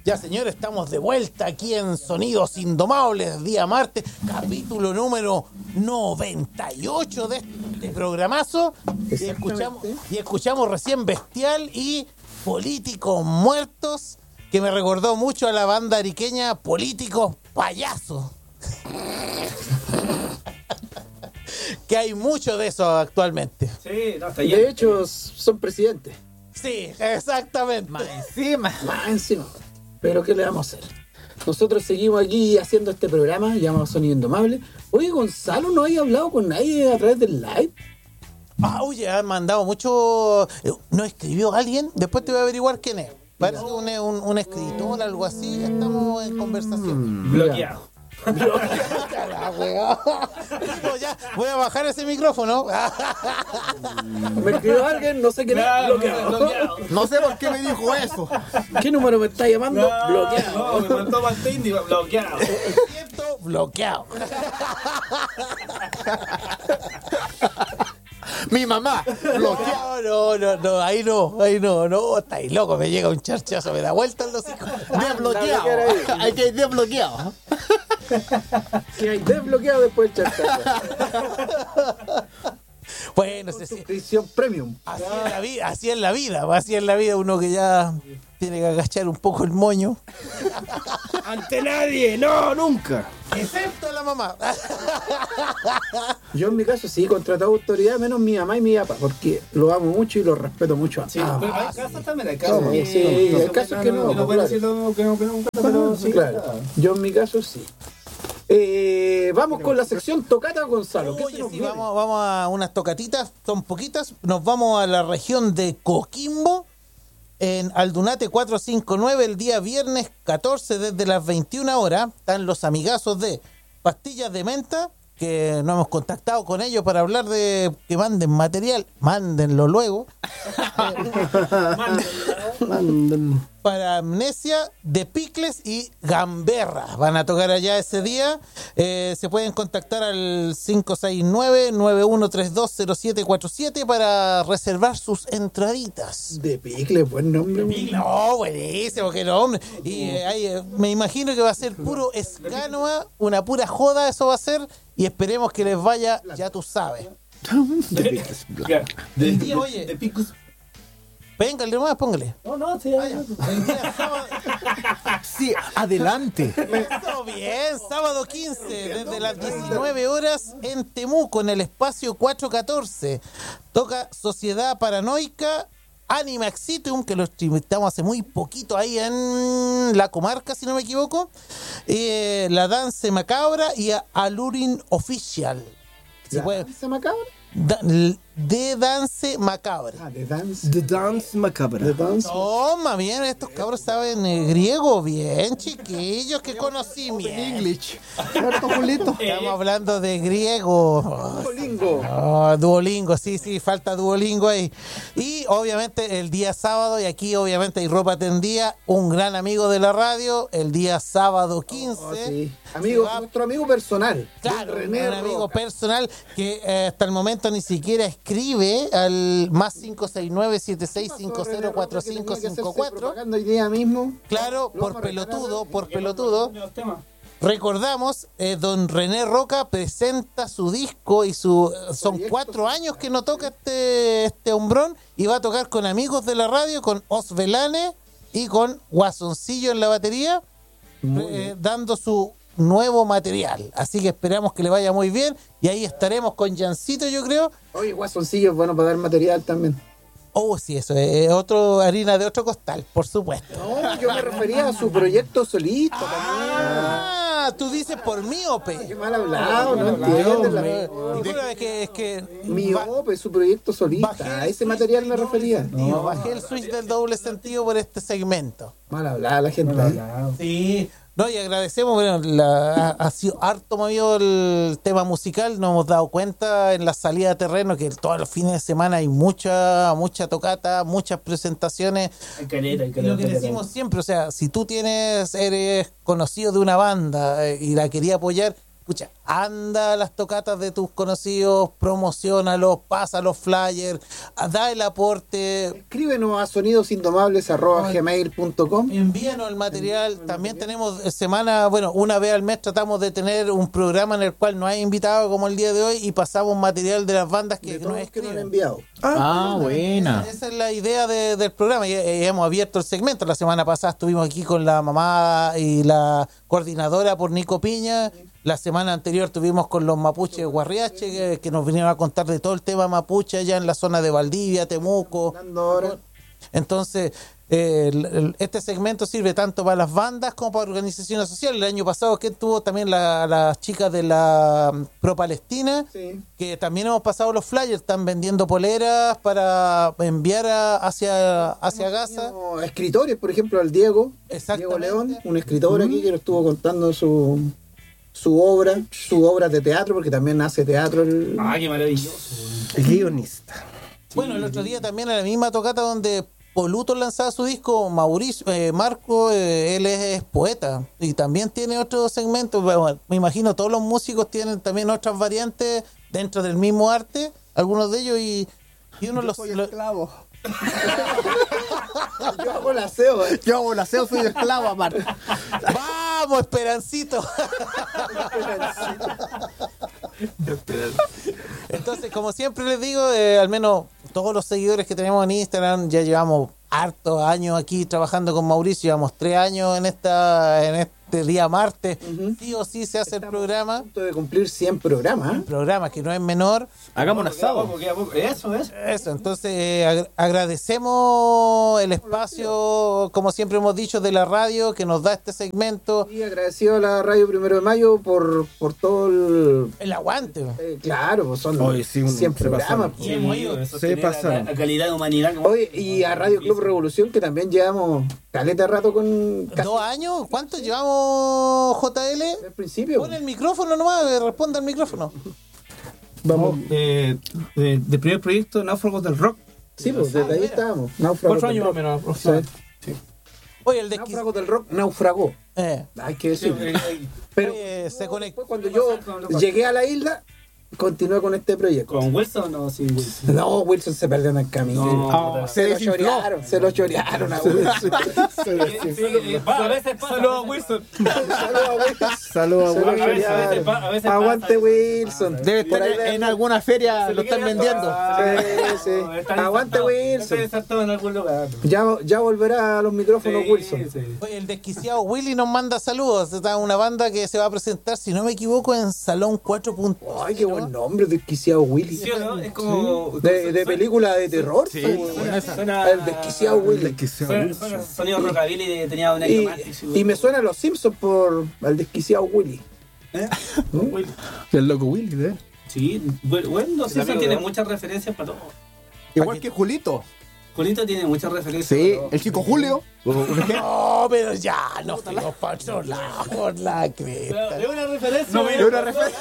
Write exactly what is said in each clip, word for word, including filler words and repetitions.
Ya, señores, estamos de vuelta aquí en Sonidos Indomables, día martes, capítulo número noventa y ocho de este programazo. Y escuchamos, y escuchamos recién Bestial y Políticos Muertos, que me recordó mucho a la banda ariqueña Políticos Payasos. Que hay mucho de eso actualmente. Sí, no, está de hecho, son presidentes. Sí, exactamente. Más encima. Más encima. Pero ¿qué le vamos a hacer? Nosotros seguimos aquí haciendo este programa llamado Sonido Indomable. Oye, Gonzalo, ¿no hay hablado con nadie a través del live? Ah, oye, han mandado mucho... ¿No escribió alguien? Después te voy a averiguar quién es. Parece un, un, un escritor, algo así. Estamos en conversación. Mm, bloqueado. Ya, voy a bajar ese micrófono. Me escribió alguien, no sé quién es, Claro, bloqueado. bloqueado. No sé por qué me dijo eso. ¿Qué número me está llamando? No, Bloqueado. no, me mandó Martín y bloqueado. Siento bloqueado. Mi mamá, bloqueado. No, no, no, no, ahí no, ahí no, no, estáis loco, me llega un charchazo, me da vuelta en los hijos. Desbloqueado. Hay que ir desbloqueado. Que hay desbloqueado después del chat. Bueno, se, Suscripción premium. así es la vida, así es la vida, así es la vida, uno que ya tiene que agachar un poco el moño. Ante nadie, no, nunca. Excepto la mamá. Yo en mi caso sí he contratado autoridad, menos mi mamá y mi papá, porque lo amo mucho y lo respeto mucho. Sí, Ah, pero hay casos también, hay casos sí, que... sí, hay casos que no, No pueden claro. decir lo que no, que nunca, pero sí. claro. Yo en mi caso sí. Eh, vamos con la sección Tocata, Gonzalo. ¿Qué se Oye, nos sí, viene? vamos, vamos a unas tocatitas, son poquitas. Nos vamos a la región de Coquimbo, en Aldunate cuatrocientos cincuenta y nueve, el día viernes catorce, desde las veintiuna horas. Están los amigazos de Pastillas de Menta, que no hemos contactado con ellos para hablar de que manden material. Mándenlo luego. Manden. Para Amnesia, de Picles y Gamberra. Van a tocar allá ese día. Eh, se pueden contactar al cinco seis nueve, nueve uno tres dos, cero siete cuatro siete para reservar sus entraditas. De picle, buen nombre. No, buenísimo, que no, hombre. Y eh, ahí, eh, me imagino que va a ser puro escanoa, una pura joda, eso va a ser. Y esperemos que les vaya, ya tú sabes. De, de, de, Oye. de picos. Péngale nomás, póngale. No, no, sí, El día sábado, Sí, adelante. Todo bien, sábado quince, desde las diecinueve horas en Temuco, en el espacio cuatrocientos catorce. Toca Sociedad Paranoica, Anima Exitum, que lo entrevistamos hace muy poquito ahí en la comarca, si no me equivoco. Eh, la Dance Macabra y a Alurin Official. Si puede- ¿Se macabra? da- de Dance Macabra. Ah, de dance. The Dance Macabre. De dance. Toma, bien, estos cabros saben eh, griego, bien, chiquillos, que conocí bien. English. ¿Cierto, Julito? Estamos hablando de griego. Duolingo. Oh, Duolingo, sí, sí, falta Duolingo ahí. Y obviamente el día sábado, y aquí obviamente hay ropa tendida, un gran amigo de la radio, el día sábado quince. Oh, sí. Amigo, se va- nuestro amigo personal. Claro, don un René amigo Roca. personal que eh, hasta el momento ni siquiera escribe al más cinco seis nueve, siete seis cinco cero, cuatro cinco cinco cuatro. Propaganda hoy día mismo. Claro, Lo por vamos a regalar. pelotudo, por pelotudo. Los temas. Recordamos, eh, don René Roca presenta su disco y su son Proyecto. cuatro años que no toca este, este hombrón y va a tocar con amigos de la radio, con Os Velane y con Guasoncillo en la batería, eh, dando su nuevo material. Así que esperamos que le vaya muy bien y ahí estaremos con Jancito, yo creo. Oye, Guasoncillo es bueno para dar material también. Oh, sí, eso es otro harina de otro costal, por supuesto. No, yo me refería a su proyecto solista Ah, tú dices por míope. también. Qué mal hablado, no entiendes. La... Disculpa, es que, es que Miope, su proyecto solista. Bajé A el ese switch material me del doble refería. sentido, bajé el switch del doble sentido por este segmento. Mal hablada la gente. ¿eh? Sí. No, y agradecemos, bueno, la, ha, ha sido harto movido el tema musical, nos hemos dado cuenta en la salida de terreno que todos los fines de semana hay mucha, mucha tocata, muchas presentaciones. Hay caleta, hay Y caleta. lo que decimos siempre, o sea, si tú tienes, eres conocido de una banda eh, y la quería apoyar, pucha, anda a las tocatas de tus conocidos, promocionalos, pasa los flyers, da el aporte, Escríbenos a sonidosindomables arroba gmail punto com. envíanos el material. También tenemos eh, semana, bueno, una vez al mes tratamos de tener un programa en el cual no hay invitados como el día de hoy y pasamos material de las bandas que De nos todos los que nos han escriben. enviado. Ah, buena. Esa es la idea de- del programa y, y hemos abierto el segmento. La semana pasada estuvimos aquí con la mamá y la coordinadora por Nico Piña. La semana anterior estuvimos con los mapuches Guarriache que, que nos vinieron a contar de todo el tema mapuche allá en la zona de Valdivia, Temuco. Dando ahora. Entonces, eh, el- el- este segmento sirve tanto para las bandas como para organizaciones sociales. El año pasado que tuvo también la- las chicas de la mm, Pro Palestina, Sí. que también hemos pasado los flyers, están vendiendo poleras para enviar a- hacia, hacia Gaza. Teníamos escritores, por ejemplo, al Diego. Exactamente. Diego León, un escritor aquí que nos estuvo contando su, su obra, su obra de teatro, porque también hace teatro. El... Ah, qué maravilloso. El guionista. Bueno, el otro día también en la misma tocata donde Poluto lanzaba su disco, Mauricio, eh, Marco, eh, él es, es poeta y también tiene otro segmento. Bueno, me imagino todos los músicos tienen también otras variantes dentro del mismo arte, algunos de ellos, y, y uno los... Soy lo- esclavo. Yo hago el aseo. eh. Yo hago el aseo, soy esclavo aparte. ¡Vamos, Esperancito! Entonces, como siempre les digo, eh, al menos todos los seguidores que tenemos en Instagram, ya llevamos hartos años aquí trabajando con Mauricio, llevamos tres años en esta en este día martes, sí o sí se hace el Estamos programa, a punto de cumplir cien programas. ¿eh? programa que no es menor. Hagamos un Queda asado. poco, queda poco. Eso, eso. Eso, entonces eh, ag- agradecemos el espacio, como siempre hemos dicho, de la radio que nos da este segmento, Y agradecido a la Radio Primero de Mayo por, por todo el... el aguante. eh, claro, pues son Oye, sí, un- cien se programas. pasaron. pues. Y hemos ido. Eso Se tiene la- pasaron. La calidad de humanidad. como- Oye, y a Radio Club Revolución, que también llevamos caleta de rato con... casi ¿Dos años? ¿Cuánto llevamos, J L? desde el principio. Pon el micrófono nomás, que responda al micrófono. Vamos. Eh, de, de primer proyecto, Náufragos del Rock. Sí, pues desde ahí estábamos. Náufragos Cuatro del años más o rock. menos aproximadamente. Oye, el desquici- Náufragos del rock naufragó. eh, Hay que Sí, decirlo. eh, eh, Pero oye, se conectó. después cuando yo llegué a la isla, continué con este proyecto. ¿Con Wilson o sin Wilson? No, Wilson se perdió en el camino. No, se lo chorearon, se lo chorearon a Wilson. A veces pasa. Saludos a Wilson. Saludos a Wilson. Saludos Se a lo A veces- a veces chorearon. pa- a veces Aguante pasa. Wilson. Debe Por estar ahí en ven- alguna feria, Se lo le están queda- vendiendo. Ah, Sí, sí. están Aguante insertados- Wilson. están insertados en algún lugar. Ya, ya volverá a los micrófonos Sí, Wilson. sí. Oye, el desquiciado Willy nos manda saludos. Está una banda que se va a presentar, si no me equivoco, en Salón cuatro punto cero. Ay, qué buen nombre, desquiciado Willy. ¿Sí o no? Es como. De, de película de terror. Sí, pues, Suena- suena- El desquiciado Willy. Que sea Suena, Wilson. suena sonido rockabilly de tenía un año Y, más. y me suena a los Simpsons por el desquiciado Willy. ¿Eh? El loco Willy, de él. Sí, bueno, bueno, los Simpsons amigo tienen de- muchas referencias para todo. Igual que Julito. Julito tiene muchas referencias. Sí, para todo. el chico Julio. No, pero ya, no fuimos para otro lado, por la cresta. Es una referencia. No, es una referencia.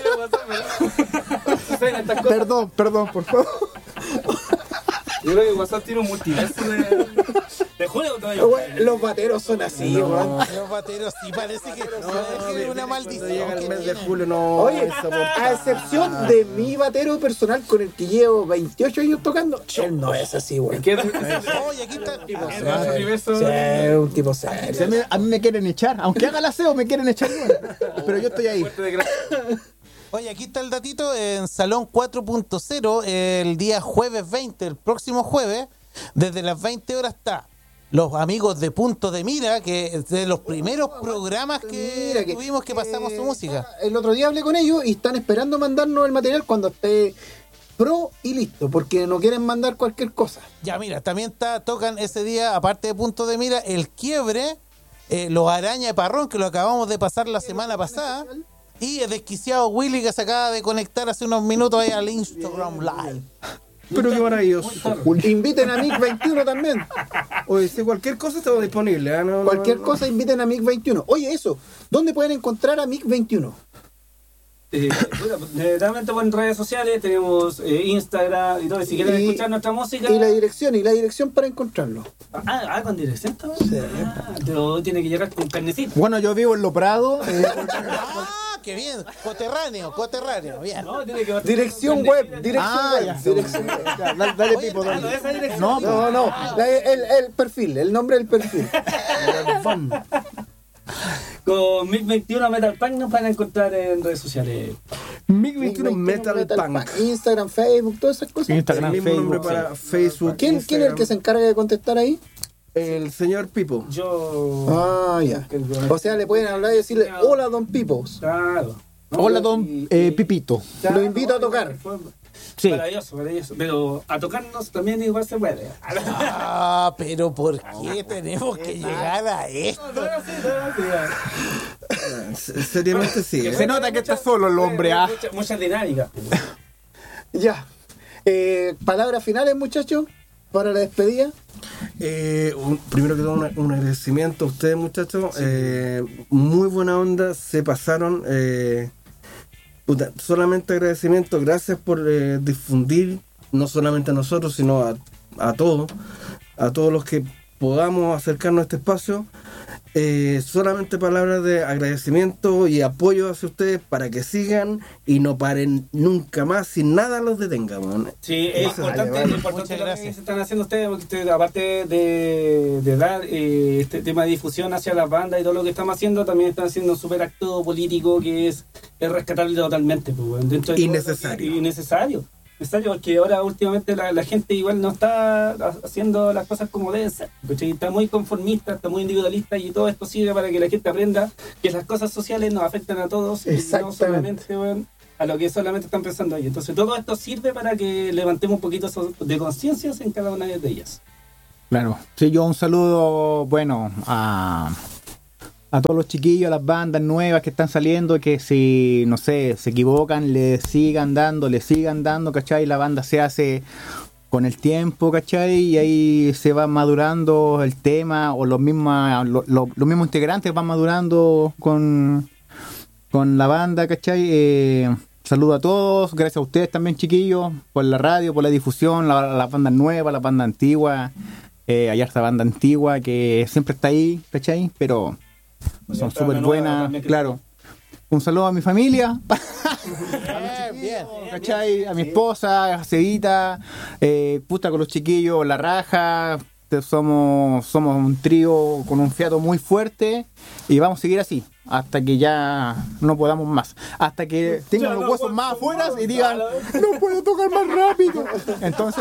Perdón, perdón, por favor. Yo creo que WhatsApp tiene un multiverso de, de Julio todavía. Güey, los bateros son así, weón. Los bateros sí parece que no, es una maldición. Llega el que mes de tienen. julio, no. Oye, esa a excepción de mi batero personal con el que llevo veintiocho años tocando, él no es así, weón. ¿Qué es Oye, aquí está. el universo? Sí, es un tipo O serio. sea, me- a mí me quieren echar. Aunque haga el aseo, me quieren echar igual. Pero yo estoy ahí. Oye, aquí está el datito en Salón cuatro punto cero el día jueves veinte, el próximo jueves, desde las veinte horas está los amigos de Punto de Mira, que es de los primeros programas que Mira que- tuvimos que pasamos su eh, música. El otro día hablé con ellos y están esperando mandarnos el material cuando esté pro y listo, porque no quieren mandar cualquier cosa. Ya, mira, también está, tocan ese día, aparte de Punto de Mira, El Quiebre, eh, Los Araña de Parrón, que lo acabamos de pasar la semana pasada, y el desquiciado Willy, que se acaba de conectar hace unos minutos ahí al Instagram Live. Pero qué maravilloso. Inviten a Mic veintiuno también. Oye, si cualquier cosa está disponible. ¿eh? No, no, Cualquier no. cosa inviten a Mic veintiuno. Oye, eso, ¿dónde pueden encontrar a Mic veintiuno? Eh, bueno, realmente en redes sociales tenemos eh, Instagram y todo. Si quieren Y- escuchar nuestra música. Y la dirección, y la dirección para encontrarlo. Ah, ah, con dirección también. Ah, pero tiene que llegar con carnecito. Bueno, yo vivo en Lo Prado. eh, Ah, qué bien. Coterráneo, coterráneo. Bien. No, tiene que ver- Dirección web, dirección Ah, web. ya. Dirección web. Ya, dale, dale, Oye, Pipo, Ah, no, dale. esa dirección. No, No, no, la- el, el perfil, el nombre del perfil. Con Mic veintiuno Metal Punk nos van a encontrar en redes sociales. Mic veintiuno Metal Punk. Instagram, Facebook, todas esas cosas. Instagram, El mismo nombre Facebook. para Facebook. ¿Quién, ¿Quién es el que se encarga de contestar ahí? El señor Pipo. Yo. Ah, ya. O sea, le pueden hablar y decirle, hola, don Pipos. Claro. No, Hola, y- don y- eh, Pipito. Lo invito a tocar. Fue Sí. Maravilloso, maravilloso. Pero a tocarnos también igual se puede. Ah, pero ¿por qué tenemos que llegar a esto? No, no, sí, no, sí, ya. S- Seriamente sí. ¿eh? Se nota que está solo el hombre, ah. Muchas mucha dinámicas. Ya. Eh, palabras finales, muchachos, para la despedida. Eh, un- primero que todo, una- un agradecimiento a ustedes, muchachos. Eh, muy buena onda, se pasaron. Eh, puta, solamente agradecimiento, gracias por eh, difundir, no solamente a nosotros, sino a, a todos, a todos los que podamos acercarnos a este espacio. Eh, solamente palabras de agradecimiento y apoyo hacia ustedes para que sigan y no paren nunca más, sin nada los detenga, man. Sí, es Vale, importante, vale. es importante Muchas lo gracias. que se están haciendo ustedes, porque ustedes, aparte de, de dar eh, este tema de difusión hacia las bandas y todo lo que estamos haciendo, también están haciendo un súper acto político que es, es rescatable totalmente. Pues, bueno, dentro de todo Innecesario. lo que- Innecesario. Necesario, porque ahora últimamente la, la gente igual no está haciendo las cosas como deben ser, ¿cachai? Está muy conformista, está muy individualista, y todo esto sirve para que la gente aprenda que las cosas sociales nos afectan a todos y no Exactamente. solamente, bueno, a lo que solamente están pensando ellos. Entonces todo esto sirve para que levantemos un poquito so- de conciencias en cada una de ellas. Claro. Sí, yo un saludo, bueno, a, a todos los chiquillos, a las bandas nuevas que están saliendo, que si, no sé, se equivocan, le sigan dando, le sigan dando, ¿cachai? La banda se hace con el tiempo, ¿cachai? Y ahí se va madurando el tema, o los mismos, lo- lo- los mismos integrantes van madurando con, con la banda, ¿cachai? Eh, saludo a todos, gracias a ustedes también, chiquillos, por la radio, por la difusión, la, la banda nueva, la banda antigua. Eh, hay harta banda antigua que siempre está ahí, ¿cachai? Pero son está súper la nueva buenas, también que- claro. Un saludo a mi familia, Bien, bien. ¿cachai? A mi esposa, a Cedita, eh, puta con los chiquillos, la raja. Te- Somos, somos un trío con un fiato muy fuerte y vamos a seguir así hasta que ya no podamos más. Hasta que tengan Ya los no huesos más aguanto afuera más. y digan, no puedo tocar más rápido. Entonces,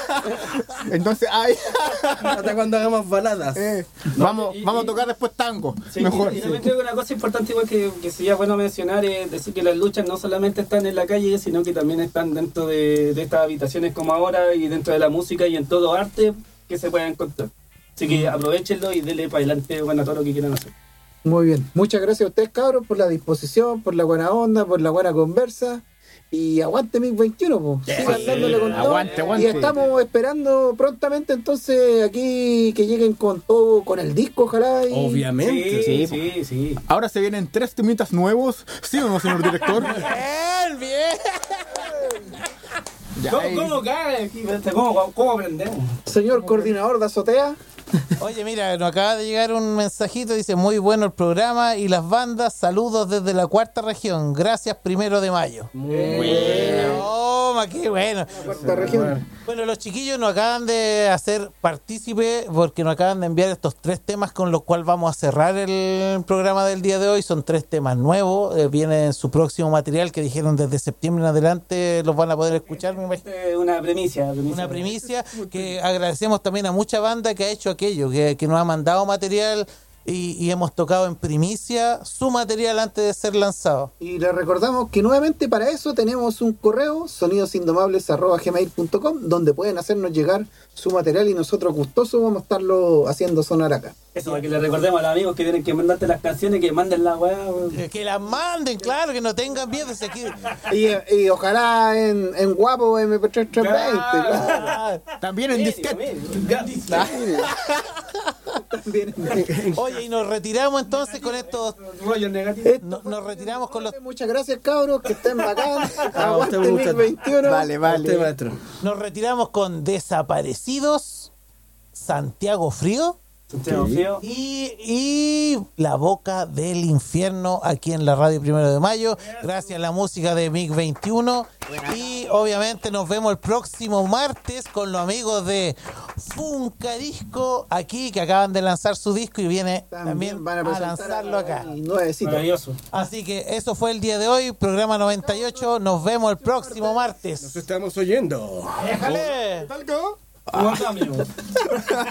entonces ay, Hasta cuando hagamos baladas. eh, vamos, y- vamos y- a tocar después tango. Sí, Mejor. y, y también creo que una cosa importante igual que, que sería bueno mencionar es decir que las luchas no solamente están en la calle, sino que también están dentro de, de estas habitaciones como ahora, y dentro de la música y en todo arte que se pueda encontrar. Así que aprovechenlo y denle para adelante, bueno, a todo lo que quieran hacer. Muy bien. Muchas gracias a ustedes, cabros, por la disposición, por la buena onda, por la buena conversa. Y aguante Mic veintiuno, pues. Sigan dándole con todo. Aguante, aguante. Y estamos esperando prontamente, entonces, aquí que lleguen con todo, con el disco, ojalá. Y... Obviamente. Sí, sí, sí, sí. Ahora se vienen tres temitas nuevos, ¿sí o no, señor director? Bien, bien. Ya, ¿Cómo, ahí. cómo cae aquí? ¿Cómo, cómo aprendemos? Señor coordinador de Azotea. Oye, mira, nos acaba de llegar un mensajito, dice, muy bueno el programa y las bandas, saludos desde la cuarta región, gracias primero de mayo. Toma, qué bueno. Cuarta región. Bueno, los chiquillos nos acaban de hacer partícipe porque nos acaban de enviar estos tres temas con los cuales vamos a cerrar el programa del día de hoy. Son tres temas nuevos, eh, viene en su próximo material que dijeron desde septiembre en adelante los van a poder escuchar, me imagino. Eh, Una premicia, premicia. Una primicia que agradecemos también a mucha banda que ha hecho aquello, que, que nos ha mandado material y, y hemos tocado en primicia su material antes de ser lanzado. Y les recordamos que nuevamente para eso tenemos un correo, sonidosindomables arroba gmail punto com, donde pueden hacernos llegar su material y nosotros gustosos vamos a estarlo haciendo sonar acá. Eso, para que le recordemos a los amigos que tienen que mandarte las canciones, que manden la weá. weón. Que, que las manden, claro, que no tengan miedo. Si aquí... Y, y ojalá en, en guapo eme pe tres trescientos veinte, claro. Ah, También en disquete. También. oye, y nos retiramos entonces con estos... Rollo negativo. no- nos retiramos con los... Muchas gracias, cabros, que estén bacán. Aguante usted, Mic muchacho. veintiuno. Vale, Usted, vale. maestro. Nos retiramos con Desaparecidos, Santiago Frío Santiago Sí. Fío. Y, y La Boca del Infierno aquí en la radio Primero de Mayo, gracias a la música de MiG veintiuno. Y obviamente nos vemos el próximo martes con los amigos de Funkadisco aquí, que acaban de lanzar su disco y viene también, También van a a, presentar lanzarlo acá. el nuevecito. Maravilloso. Así que eso fue el día de hoy, programa noventa y ocho. Nos vemos el próximo Nos martes. estamos oyendo. ¡Déjale! ¿Talco? Hubo cambio.